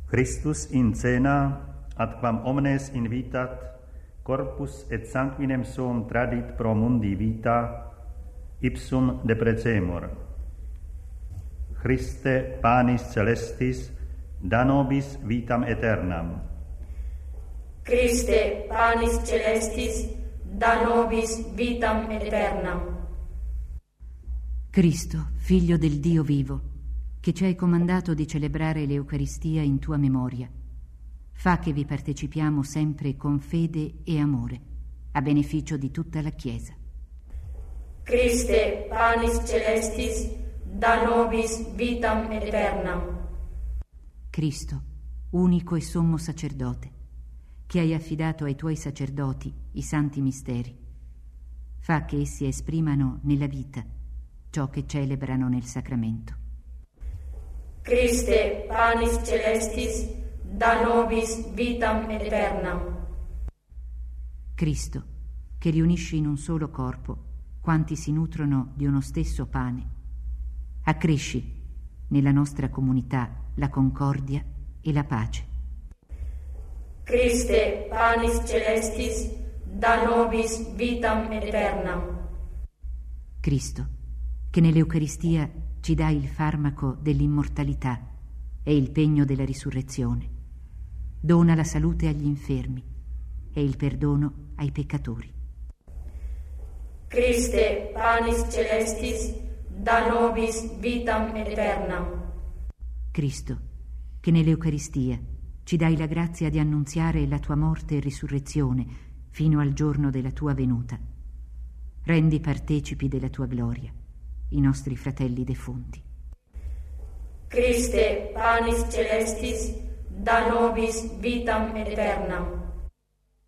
Christus in cena, ad quam omnes invitat, corpus et sanguinem suum tradit pro mundi vita, ipsum deprecemur. Christe panis celestis, da nobis vitam aeternam. Christe panis celestis, da nobis vitam aeternam. Cristo, Figlio del Dio vivo, che ci hai comandato di celebrare l'Eucaristia in tua memoria, fa che vi partecipiamo sempre con fede e amore, a beneficio di tutta la Chiesa. Christe panis celestis, da nobis vitam aeternam. Cristo, unico e sommo sacerdote, che hai affidato ai tuoi sacerdoti i santi misteri, fa che essi esprimano nella vita ciò che celebrano nel sacramento. Christe panis celestis, da nobis vitam aeternam. Cristo, che riunisci in un solo corpo quanti si nutrono di uno stesso pane, accresci nella nostra comunità la concordia e la pace. Christe panis celestis, da nobis vitam aeternam. Cristo, che nell'Eucaristia ci dai il farmaco dell'immortalità e il pegno della risurrezione, dona la salute agli infermi e il perdono ai peccatori. Christe panis celestis, da nobis vitam aeternam. Cristo, che nell'Eucaristia ci dai la grazia di annunziare la tua morte e risurrezione fino al giorno della tua venuta, rendi partecipi della tua gloria i nostri fratelli defunti. Christe panis celestis, da nobis vitam aeternam.